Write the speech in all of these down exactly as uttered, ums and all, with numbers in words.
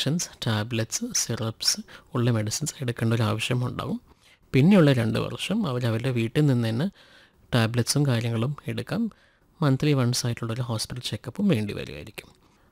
Injections, tablets, syrups ഉള്ള medicines എടുക്കേണ്ട ഒരു ആവശ്യമുണ്ടാകും. പിന്നെയുള്ള രണ്ട് വർഷം അവർ അവരുടെ വീട്ടിൽ നിന്ന് തന്നെ ടാബ്ലറ്റ്സും കാര്യങ്ങളും എടുക്കാം. മന്ത്ലി വൺസ് ആയിട്ടുള്ളൊരു ഹോസ്പിറ്റൽ ചെക്കപ്പും വേണ്ടി വരുമായിരിക്കും.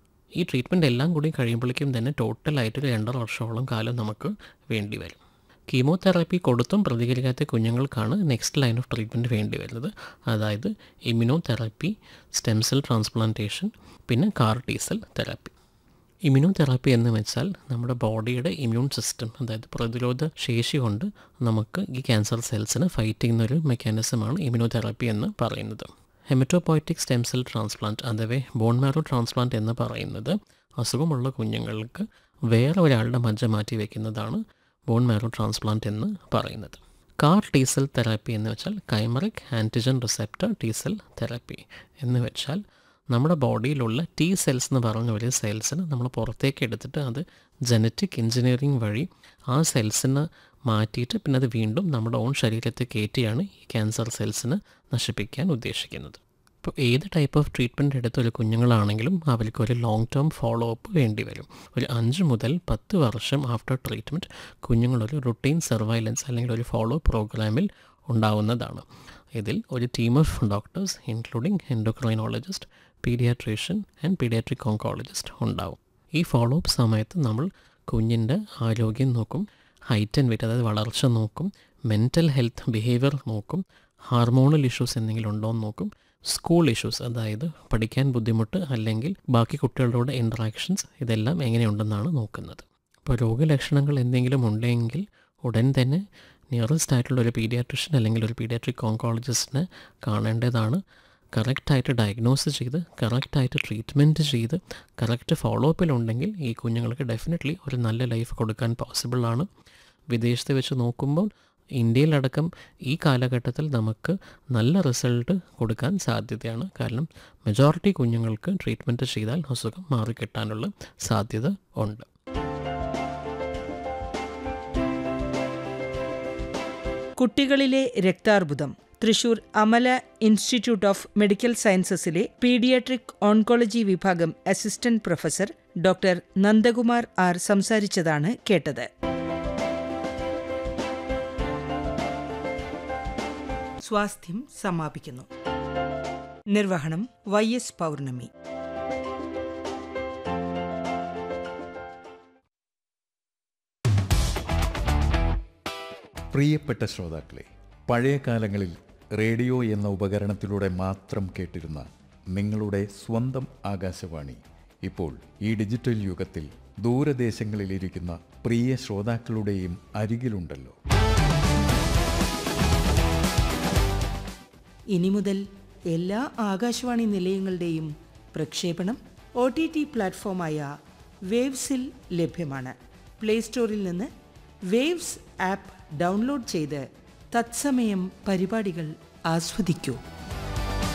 ഈ ട്രീറ്റ്മെൻറ്റ് എല്ലാം കൂടി കഴിയുമ്പോഴേക്കും തന്നെ ടോട്ടലായിട്ടൊരു രണ്ടര വർഷത്തോളം കാലം നമുക്ക് വേണ്ടി വരും. കീമോതെറാപ്പി കൊടുത്തും പ്രതികരിക്കാത്ത കുഞ്ഞുങ്ങൾക്കാണ് നെക്സ്റ്റ് ലൈൻ ഓഫ് ട്രീറ്റ്മെൻറ്റ് വേണ്ടി വരുന്നത്. അതായത് immuno therapy, stem cell transplantation, പിന്നെ car T cell therapy. Immuno therapy എന്ന് വെച്ചാൽ നമ്മുടെ ബോഡിയുടെ ഇമ്മ്യൂൺ സിസ്റ്റം, അതായത് പ്രതിരോധ ശേഷി കൊണ്ട് നമുക്ക് ഈ ക്യാൻസർ സെൽസിനെ ഫൈറ്റ് ചെയ്യുന്നൊരു മെക്കാനിസമാണ് ഇമ്മ്യൂണോ തെറാപ്പി എന്ന് പറയുന്നത്. ഹെമറ്റോപോയറ്റിക് സ്റ്റെം സെൽ ട്രാൻസ്പ്ലാന്റ് അഥവാ ബോൺ മാരോ ട്രാൻസ്പ്ലാന്റ് എന്ന് പറയുന്നത് അസുഖമുള്ള കുഞ്ഞുങ്ങൾക്ക് വേറെ ഒരാളുടെ മജ്ജ മാറ്റി വയ്ക്കുന്നതാണ് ബോൺ മാരോ ട്രാൻസ്പ്ലാന്റ് എന്ന് പറയുന്നത്. കാർ ടി സെൽ തെറാപ്പി എന്ന് വെച്ചാൽ chimeric antigen receptor T cell therapy എന്ന് വെച്ചാൽ നമ്മുടെ ബോഡിയിലുള്ള ടി സെൽസ് എന്ന് പറഞ്ഞ ഒരു സെൽസിന് നമ്മൾ പുറത്തേക്ക് എടുത്തിട്ട് അത് ജനറ്റിക് എഞ്ചിനീയറിംഗ് വഴി ആ സെൽസിന് മാറ്റിയിട്ട് പിന്നെ അത് വീണ്ടും നമ്മുടെ ഓൺ ശരീരത്തിൽ കയറ്റിയാണ് ഈ ക്യാൻസർ സെൽസിന് നശിപ്പിക്കാൻ ഉദ്ദേശിക്കുന്നത്. ഇപ്പോൾ ഏത് ടൈപ്പ് ഓഫ് ട്രീറ്റ്മെൻറ്റ് എടുത്തൊരു കുഞ്ഞുങ്ങളാണെങ്കിലും അവർക്കൊരു ലോങ് ടേം ഫോളോ അപ്പ് വേണ്ടി വരും. ഒരു അഞ്ച് മുതൽ പത്ത് വർഷം ആഫ്റ്റർ ട്രീറ്റ്മെൻറ്റ് കുഞ്ഞുങ്ങളൊരു റുട്ടീൻ സർവൈലൻസ് അല്ലെങ്കിൽ ഒരു ഫോളോ പ്രോഗ്രാമിൽ ഉണ്ടാവുന്നതാണ്. ഇതിൽ ഒരു team of doctors including endocrinologist, paediatrician and paediatric oncologist ഉണ്ടാവും. ഈ ഫോളോ അപ്പ് സമയത്ത് നമ്മൾ കുഞ്ഞിൻ്റെ ആരോഗ്യം നോക്കും, ഹൈറ്റ് ആൻഡ് വെയ്റ്റ് അതായത് വളർച്ച നോക്കും, മെൻ്റൽ ഹെൽത്ത് ബിഹേവിയർ നോക്കും, ഹാർമോണൽ ഇഷ്യൂസ് എന്തെങ്കിലും ഉണ്ടോ എന്ന് നോക്കും, സ്കൂൾ ഇഷ്യൂസ് അതായത് പഠിക്കാൻ ബുദ്ധിമുട്ട് അല്ലെങ്കിൽ ബാക്കി കുട്ടികളോട് ഇൻട്രാക്ഷൻസ് ഇതെല്ലാം എങ്ങനെയുണ്ടെന്നാണ് നോക്കുന്നത്. അപ്പോൾ രോഗലക്ഷണങ്ങൾ എന്തെങ്കിലും ഉണ്ടെങ്കിൽ ഉടൻ തന്നെ നിയറസ്റ്റ് ആയിട്ടുള്ള ഒരു പീഡിയാട്രിഷ്യൻ അല്ലെങ്കിൽ ഒരു പീഡിയാട്രിക് ഓങ്കോളജിസ്റ്റിനെ കാണേണ്ടതാണ്. കറക്റ്റായിട്ട് ഡയഗ്നോസ് ചെയ്ത് കറക്റ്റായിട്ട് ട്രീറ്റ്മെൻറ്റ് ചെയ്ത് കറക്റ്റ് ഫോളോ അപ്പിലുണ്ടെങ്കിൽ ഈ കുഞ്ഞുങ്ങൾക്ക് ഡെഫിനറ്റ്ലി ഒരു നല്ല ലൈഫ് കൊടുക്കാൻ പോസിബിളാണ്. വിദേശത്ത് വെച്ച് നോക്കുമ്പോൾ ഇന്ത്യയിലടക്കം ഈ കാലഘട്ടത്തിൽ നമുക്ക് നല്ല റിസൾട്ട് കൊടുക്കാൻ സാധ്യതയാണ്. കാരണം മെജോറിറ്റി കുഞ്ഞുങ്ങൾക്ക് ട്രീറ്റ്മെൻറ്റ് ചെയ്താൽ അസുഖം മാറിക്കിട്ടാനുള്ള സാധ്യത ഉണ്ട്. കുട്ടികളിലെ രക്താർബുദം Thrissur Amala institute of medical സയൻസസിലെ paediatric oncology വിഭാഗം assistant professor doctor Nandakumar R സംസാരിച്ചതാണ് കേട്ടത്. സ്വാസ്ഥ്യം സമാപിക്കുന്നു. നിർവഹണം വൈ എസ് പൗർണമി. പ്രിയപ്പെട്ട ശ്രോതാക്കളെ, പഴയ കാലങ്ങളിൽ റേഡിയോ എന്ന ഉപകരണത്തിലൂടെ മാത്രം കേട്ടിരുന്ന നിങ്ങളുടെ സ്വന്തം ആകാശവാണി ഇപ്പോൾ ഈ ഡിജിറ്റൽ യുഗത്തിൽ ദൂരദേശങ്ങളിലിരിക്കുന്ന പ്രിയ ശ്രോതാക്കളുടെയും അരികിലുണ്ടല്ലോ. ഇനി മുതൽ എല്ലാ ആകാശവാണി നിലയങ്ങളുടെയും പ്രക്ഷേപണം ഒ ടി ടി പ്ലാറ്റ്ഫോമായ വേവ്സിൽ ലഭ്യമാണ്. പ്ലേ സ്റ്റോറിൽ നിന്ന് വേവ്സ് ആപ്പ് ഡൗൺലോഡ് ചെയ്ത് തത്സമയം പരിപാടികൾ ആസ്വദിക്കൂ.